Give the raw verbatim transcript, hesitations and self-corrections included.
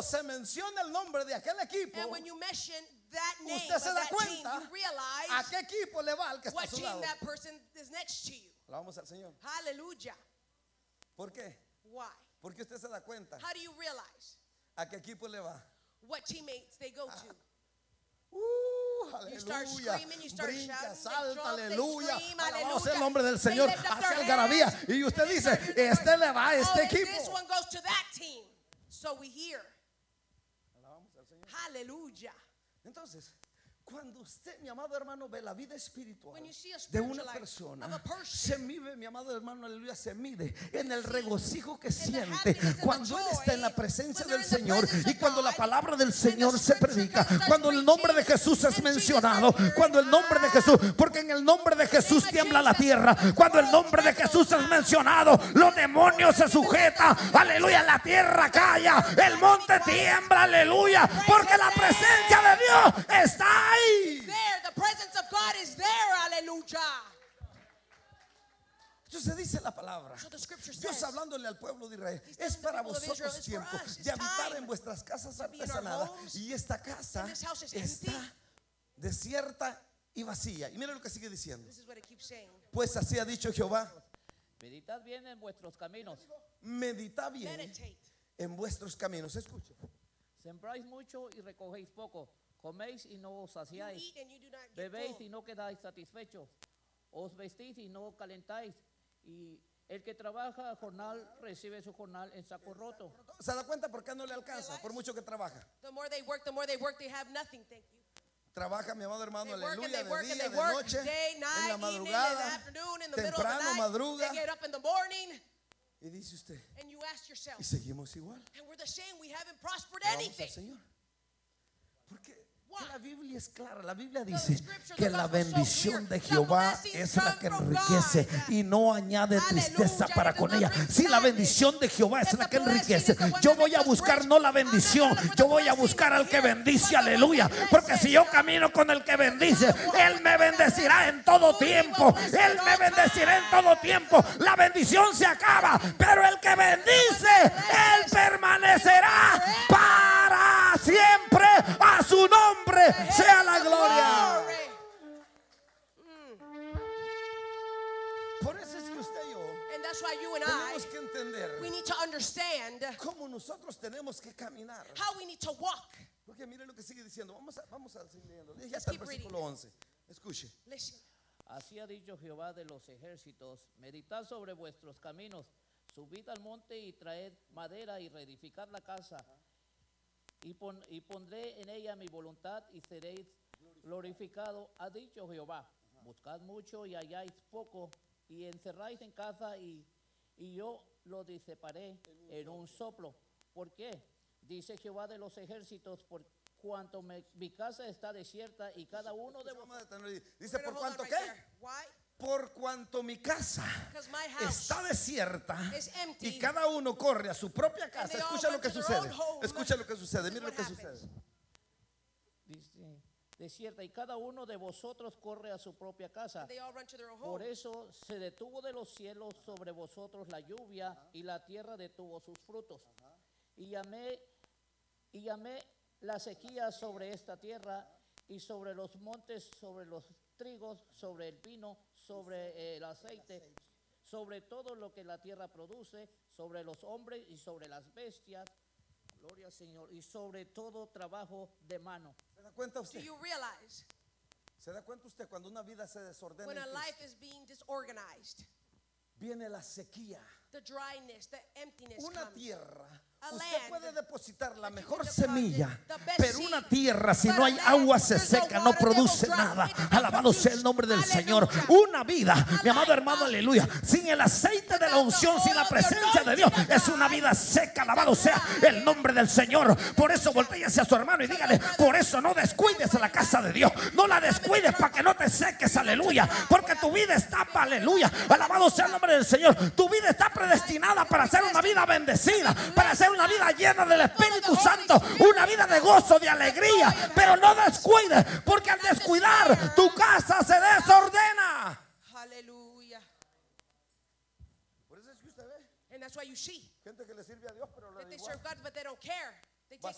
se menciona el nombre de aquel equipo, And when you mention that name usted of se da that team, cuenta you realize a qué equipo le va al que está a what su team lado. that person is next to you. Alabamos al Señor. Hallelujah. ¿Por qué? Why? Porque usted se da cuenta How do you realize a qué equipo le va. what teammates they go to? Uh, You start aleluya, screaming, you start brinca, shouting, they salta, jump, they aleluya, scream, alabado sea el hallelujah. nombre del They Señor, lift up hacia their algarabía, hands, y usted and they dice, start doing the este le va a este oh, equipo. this one goes to that team. So we hear. Alabamos al Señor. Hallelujah. Entonces, cuando usted, mi amado hermano, ve la vida espiritual When you see a de spiritual una life persona, of a person, se mide, mi amado hermano, aleluya, se mide en el regocijo que in the siente happiness and the cuando él está en la joy, presencia when they're del in the Señor presence y of cuando la God, palabra del and the Señor se scripture predica, starts cuando el nombre de preaching, Jesús es and Jesus mencionado, is heard. cuando el nombre de Jesús, porque en el nombre de Jesús tiembla la tierra, cuando el nombre de Jesús es mencionado, los demonios se sujetan, aleluya, la tierra calla, el monte tiembla, aleluya, porque la presencia de Dios está ahí. There, the presence of God is there. Hallelujah. Entonces dice la palabra, So the scripture Dios says, hablándole al pueblo de Israel, He's telling es the para people of Israel, vosotros it's for tiempo us, it's de habitar time en vuestras casas to be in our artesanadas, homes, y esta casa and this house is está empty. desierta y vacía. Y mira lo que sigue diciendo, This is what it keeps saying. pues así ha dicho Jehová, Meditad bien en vuestros caminos. medita bien Meditate. en vuestros caminos. Escuche, Sembráis mucho y recogéis poco. Coméis y no os You saciáis. eat and you do not get Bebéis full. y no quedáis satisfechos. Os vestís y no calentáis. Y el que trabaja jornal recibe su jornal en saco roto. ¿se da cuenta por qué no le alcanza? Por mucho que trabaja. The more they work, the more they work, they have nothing. Thank you. Trabaja, mi amado hermano, They work and aleluya, they de work and día, they de work noche, day, en night, la evening, in the madrugada, afternoon, in the middle of the temprano, night. madruga. They get up in the morning, Y dice usted, and you ask yourself, y seguimos igual. and we're the same. We haven't prospered Vamos al anything. Señor. Porque Why? la Biblia es clara. La Biblia The dice scripture, que the la gospel is so bendición clear. de The Jehová blessings es la que come from enriquece God. y no añade tristeza Hallelujah. para It does con not ella. bring Si la sadness. bendición de Jehová es That la the que blessing enriquece, is the one yo that voy a makes us buscar rich. no la I'm not bendición, gonna look for yo the voy a blessing buscar al que here, bendice, but the one aleluya. that Porque blesses. si yo camino con el que bendice, Él me bendecirá en todo tiempo. Él me bendecirá en todo tiempo. La bendición se acaba, pero el que bendice, Él permanecerá para siempre. A su nombre sea la gloria. Por eso es que usted y yo And that's why you and I, tenemos que entender we need to understand cómo nosotros tenemos que caminar. how we need to walk. Porque mire lo que sigue diciendo. Vamos a, vamos a seguir leyendo. Ya está el keep reading. versículo once. Escuche. Listen. Así ha dicho Jehová de los ejércitos. Meditad sobre vuestros caminos. Subid al monte y traed madera y reedificad la casa. Y, pon- y pondré en ella mi voluntad y seréis glorificado, ha dicho Jehová. Buscad mucho y halláis poco, y encerráis en casa y, y yo lo diseparé en un soplo. ¿Por qué? Dice Jehová de los ejércitos, por cuanto me- mi casa está desierta y cada uno de Vamos vosotros. a detener ahí. Dice, We're ¿por gonna hold cuánto on qué? right there. Why? Por cuanto mi casa Because my house está desierta is empty. y cada uno corre a su propia casa. they all Escucha lo run que to their sucede. own home. Escucha lo que sucede. This is Mira lo what que happens. sucede. Dice, desierta y cada uno de vosotros corre a su propia casa. They all run to their own Por home. eso se detuvo de los cielos sobre vosotros la lluvia y la tierra detuvo sus frutos. Y llamé, y llamé la sequía sobre esta tierra y sobre los montes, sobre los trigos, sobre el vino, sobre el aceite, sobre todo lo que la tierra produce, sobre los hombres y sobre las bestias. Gloria al Señor. Y sobre todo trabajo de mano. ¿Se da cuenta Do usted? you realize ¿Se da cuenta usted cuando una vida se desordena? when en a Cristo? life is being disorganized, Viene la sequía. the dryness, the emptiness Una comes. tierra. A Usted land puede depositar la that you mejor can deposit semilla, the best pero seed, una tierra si but no a hay land agua se where there's no seca, no water, they will produce dry. nada. It does not Alabado sea el produce. nombre del Señor. Aleluya. Una vida, mi amado life, hermano, uh, aleluya, sin el aceite de la without the unción, sin la oil, the presencia de Dios, anointing of es una God, vida seca. it's a Alabado sea dry. el nombre del Señor. Por eso voltee hacia su hermano y dígale, por eso no descuides la casa de Dios. No la descuides para que no te seques, aleluya. Porque tu vida está, aleluya. Alabado sea el nombre del Señor. Tu vida está predestinada para ser una vida bendecida, para ser una vida llena del Espíritu Santo, una vida de gozo, de alegría. Pero no descuides, porque al descuidar tu casa se desordena. Hallelujah. Por eso es que usted ve And that's why you see gente que le sirve a Dios, pero le that da they igual. serve God, but they don't care. They take